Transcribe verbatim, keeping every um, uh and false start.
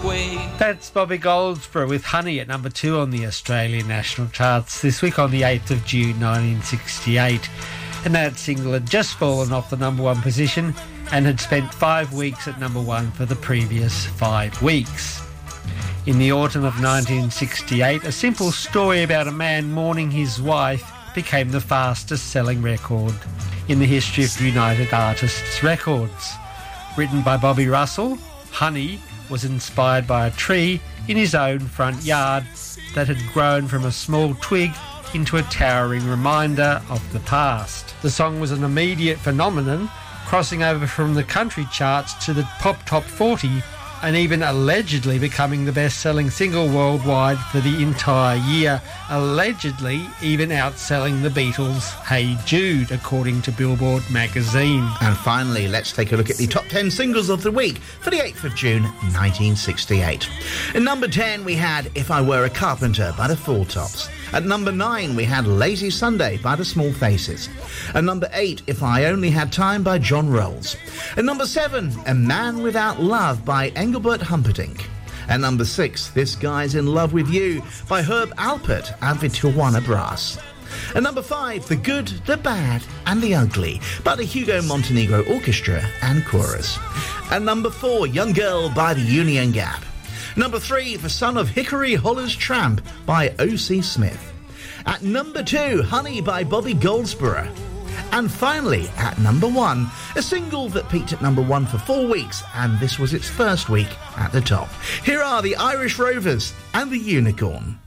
way. That's Bobby Goldsboro with Honey at number two on the Australian national charts this week on the eighth of June nineteen sixty-eight. And that single had just fallen off the number one position and had spent five weeks at number one for the previous five weeks. In the autumn of nineteen sixty-eight, a simple story about a man mourning his wife became the fastest selling record in the history of United Artists Records. Written by Bobby Russell, Honey was inspired by a tree in his own front yard that had grown from a small twig into a towering reminder of the past. The song was an immediate phenomenon, crossing over from the country charts to the pop top forty and even allegedly becoming the best-selling single worldwide for the entire year, allegedly even outselling the Beatles' Hey Jude, according to Billboard magazine. And finally, let's take a look at the top ten singles of the week for the eighth of June nineteen sixty-eight. At number ten, we had If I Were a Carpenter by the Four Tops. At number nine, we had Lazy Sunday by the Small Faces. At number eight, If I Only Had Time by John Rolls. At number seven, A Man Without Love by Engelbert Humperdinck. At number six, This Guy's in Love with You by Herb Alpert and the Tijuana Brass. At number five, The Good, the Bad and the Ugly by the Hugo Montenegro Orchestra and Chorus. At number four, Young Girl by the Union Gap. Number three, The Son of Hickory Holler's Tramp by O C Smith. At number two, Honey by Bobby Goldsboro. And finally, at number one, a single that peaked at number one for four weeks, and this was its first week at the top. Here are the Irish Rovers and the Unicorn.